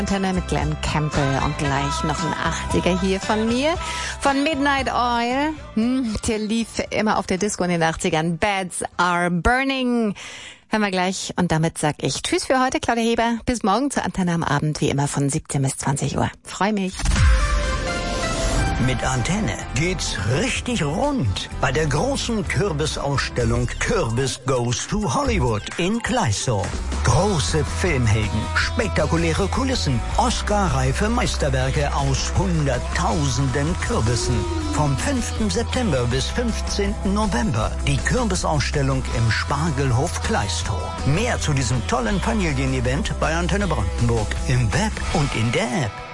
Antenne mit Glenn Campbell und gleich noch ein 80er hier von mir. Von Midnight Oil. Der lief immer auf der Disco in den 80ern. Beds Are Burning. Hören wir gleich. Und damit sag ich Tschüss für heute, Claudia Heber. Bis morgen zur Antenne am Abend, wie immer von 17 bis 20 Uhr. Freu mich. Mit Antenne geht's richtig rund bei der großen Kürbisausstellung Kürbis Goes to Hollywood in Kleißau. Große Filmhelden, spektakuläre Kulissen, Oscar-reife Meisterwerke aus Hunderttausenden Kürbissen. Vom 5. September bis 15. November die Kürbisausstellung im Spargelhof Kleißau. Mehr zu diesem tollen Familienevent bei Antenne Brandenburg im Web und in der App.